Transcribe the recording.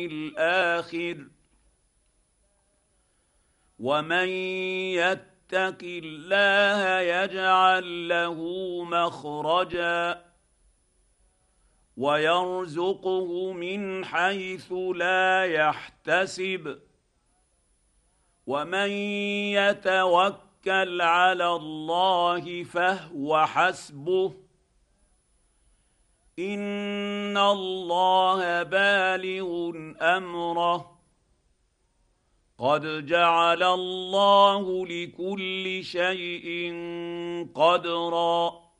الآخر ومن يتق الله يجعل له مخرجا ويرزقه من حيث لا يحتسب ومن يتوكل على الله فهو حسبه ان الله بالغ امره قد جعل الله لكل شيء قدرا